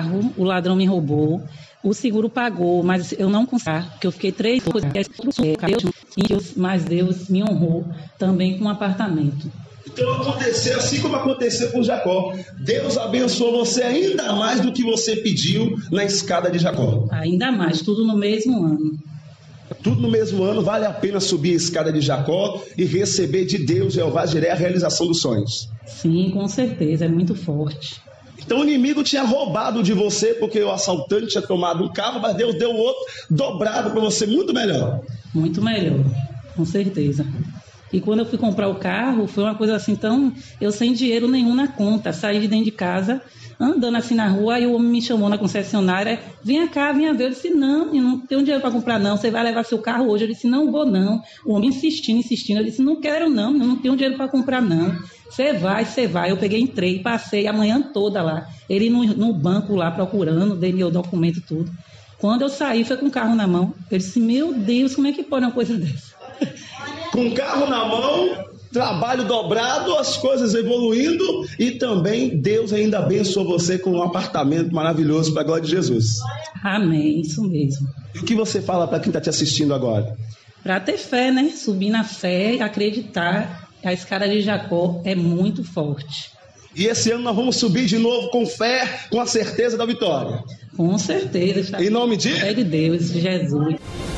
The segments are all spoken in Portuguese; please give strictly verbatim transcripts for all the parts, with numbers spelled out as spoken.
carro, o ladrão me roubou, o seguro pagou, mas eu não consegui, porque eu fiquei três dias, mas Deus me honrou também com um apartamento. Então aconteceu assim como aconteceu com Jacó. Deus abençoou você ainda mais do que você pediu na escada de Jacó. Ainda mais, tudo no mesmo ano. Tudo no mesmo ano, vale a pena subir a escada de Jacó e receber de Deus, Jeová Jiré, a realização dos sonhos. Sim, com certeza, é muito forte. Então o inimigo tinha roubado de você porque o assaltante tinha tomado um carro, mas Deus deu outro dobrado para você, muito melhor. Muito melhor, com certeza. E quando eu fui comprar o carro, foi uma coisa assim tão... Eu sem dinheiro nenhum na conta, saí de dentro de casa, andando assim na rua, aí o homem me chamou na concessionária, vinha cá, vinha ver. Eu disse, não, eu não tenho dinheiro para comprar não, você vai levar seu carro hoje? Eu disse, não vou não. O homem insistindo, insistindo, eu disse, não quero não, eu não tenho dinheiro para comprar não. Você vai, você vai. Eu peguei, entrei, passei a manhã toda lá, ele no, no banco lá procurando, dei meu documento tudo. Quando eu saí, foi com o carro na mão. Eu disse, meu Deus, como é que pode uma coisa dessa? Com o carro na mão, trabalho dobrado, as coisas evoluindo e também Deus ainda abençoou você com um apartamento maravilhoso para a glória de Jesus. Amém, isso mesmo. E o que você fala para quem está te assistindo agora? Para ter fé, né? Subir na fé, acreditar. A escada de Jacó é muito forte. E esse ano nós vamos subir de novo com fé, com a certeza da vitória. Com certeza. Em nome de... Fé de Deus, de Jesus.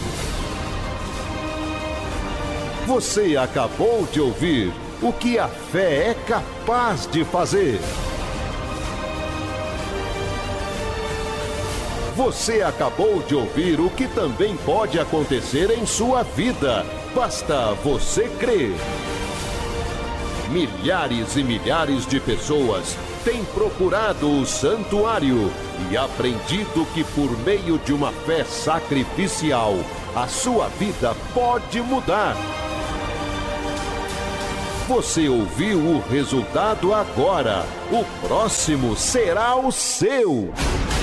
Você acabou de ouvir o que a fé é capaz de fazer. Você acabou de ouvir o que também pode acontecer em sua vida. Basta você crer. Milhares e milhares de pessoas têm procurado o santuário e aprendido que por meio de uma fé sacrificial, a sua vida pode mudar. Você ouviu o resultado agora. O próximo será o seu.